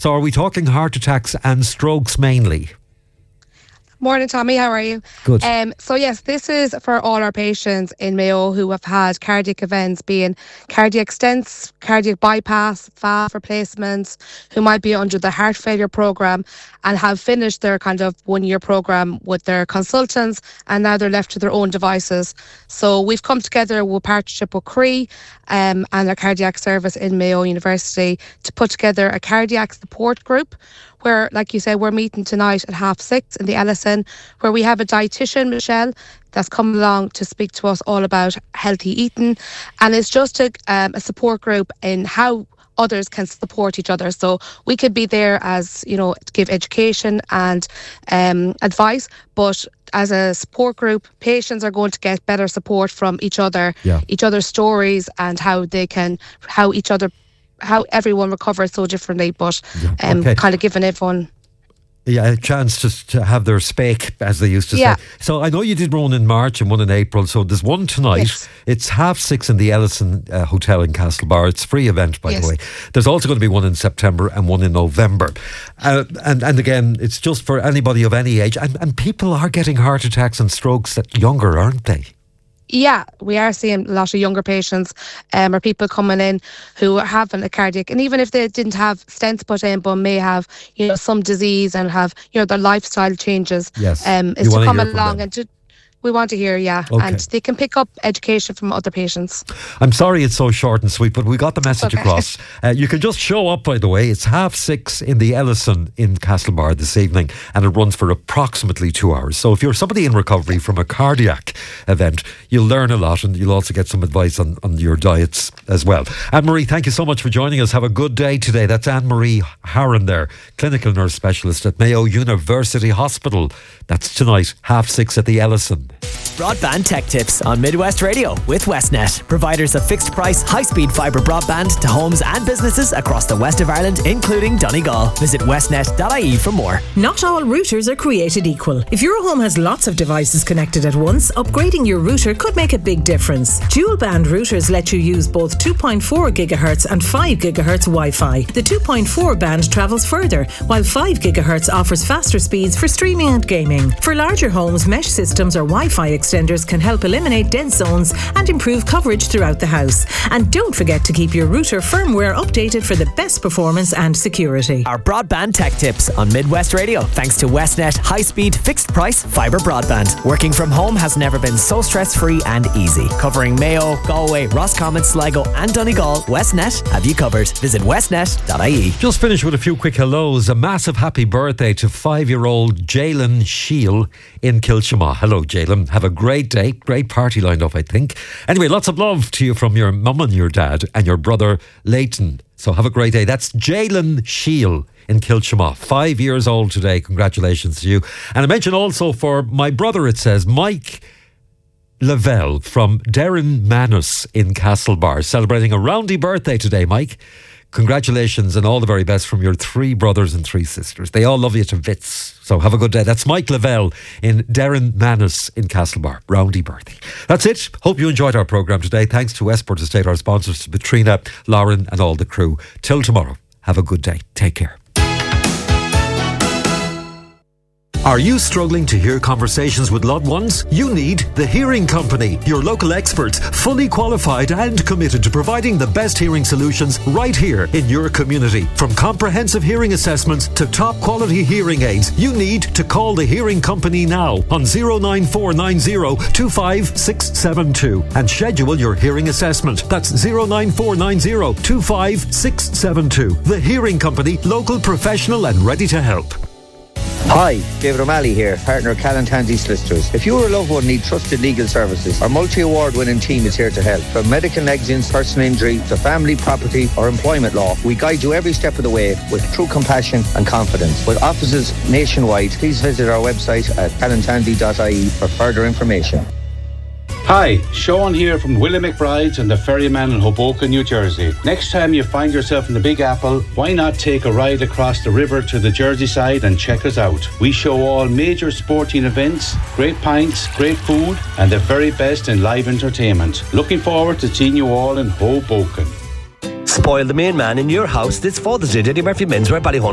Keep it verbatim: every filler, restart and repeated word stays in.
So are we talking heart attacks and strokes mainly? Morning, Tommy. How are you? Good. Um, so yes, this is for all our patients in Mayo who have had cardiac events, being cardiac stents, cardiac bypass, valve replacements, who might be under the heart failure programme and have finished their kind of one-year programme with their consultants, and now they're left to their own devices. So we've come together with partnership with C R I um, and a cardiac service in Mayo University to put together a cardiac support group where, like you said, we're meeting tonight at half six in the Ellison, where we have a dietitian, Michelle, that's come along to speak to us all about healthy eating. And it's just a, um, a support group in how others can support each other. So we could be there as, you know, to give education and um, advice, but as a support group, patients are going to get better support from each other, yeah. each other's stories and how they can, how each other how everyone recovers so differently, but yeah, um, okay. kind of giving everyone yeah, a chance to, to have their spake, as they used to yeah. say. So I know you did one in March and one in April, so there's one tonight. Yes. It's half six in the Ellison uh, Hotel in Castlebar. It's a free event, by yes. the way. There's also going to be one in September and one in November. Uh, and, and again, it's just for anybody of any age. And, and people are getting heart attacks and strokes that younger, aren't they? Yeah, we are seeing a lot of younger patients um, or people coming in who are having a cardiac, and even if they didn't have stents put in but may have, you know, some disease and have, you know, their lifestyle changes. Yes. Um, is to come along and to we want to hear, yeah. Okay. And they can pick up education from other patients. I'm sorry it's so short and sweet, but we got the message okay. across. Uh, you can just show up, by the way. It's half six in the Ellison in Castlebar this evening, and it runs for approximately two hours. So if you're somebody in recovery from a cardiac event, you'll learn a lot, and you'll also get some advice on, on your diets as well. Anne-Marie, thank you so much for joining us. Have a good day today. That's Anne-Marie Harron there, clinical nurse specialist at Mayo University Hospital. That's tonight, half six at the Ellison. Broadband Tech Tips on Midwest Radio with Westnet, providers of fixed price, high-speed fibre broadband to homes and businesses across the west of Ireland, including Donegal. Visit westnet dot I E for more. Not all routers are created equal. If your home has lots of devices connected at once, upgrading your router could make a big difference. Dual band routers let you use both two point four gigahertz and five gigahertz Wi-Fi. The two point four band travels further, while five gigahertz offers faster speeds for streaming and gaming. For larger homes, mesh systems or Wi-Fi extenders can help eliminate dead zones and improve coverage throughout the house. And don't forget to keep your router firmware updated for the best performance and security. Our Broadband Tech Tips on Midwest Radio, thanks to Westnet high-speed, fixed-price fibre broadband. Working from home has never been so stress-free and easy. Covering Mayo, Galway, Roscommon, Sligo and Donegal, Westnet have you covered. Visit westnet dot I E. Just finished with a few quick hellos. A massive happy birthday to five-year-old Jalen Sheil in Kilshima. Hello, Jalen. Have a great day. Great party lined up, I think. Anyway, lots of love to you from your mum and your dad and your brother Leighton. So have a great day. That's Jalen Sheil in Kilshima. Five years old today. Congratulations to you. And I mention also for my brother, it says, Mike Lavelle from Derrin Manus in Castlebar, celebrating a roundy birthday today, Mike. Congratulations and all the very best from your three brothers and three sisters. They all love you to bits. So have a good day. That's Mike Lavelle in Derrin Manus in Castlebar. Roundy birthday. That's it. Hope you enjoyed our programme today. Thanks to Westport Estate, our sponsors, to Petrina, Lauren and all the crew. Till tomorrow, have a good day. Take care. Are you struggling to hear conversations with loved ones? You need The Hearing Company, your local experts, fully qualified and committed to providing the best hearing solutions right here in your community. From comprehensive hearing assessments to top quality hearing aids, you need to call The Hearing Company now on zero nine four nine zero two five six seven two and schedule your hearing assessment. That's zero nine four nine zero two five six seven two. The Hearing Company, local, professional and ready to help. Hi, David O'Malley here, partner of Callan Tansey Solicitors. If you or a loved one need trusted legal services, our multi-award winning team is here to help. From medical negligence, personal injury, to family, property or employment law, we guide you every step of the way with true compassion and confidence. With offices nationwide, please visit our website at callan tansey dot I E for further information. Hi, Sean here from Willie McBride's and the Ferryman in Hoboken, New Jersey. Next time you find yourself in the Big Apple, why not take a ride across the river to the Jersey side and check us out? We show all major sporting events, great pints, great food and the very best in live entertainment. Looking forward to seeing you all in Hoboken. Spoil the main man in your house this Father's Day. Eddie Murphy Menswear, Ballyhon.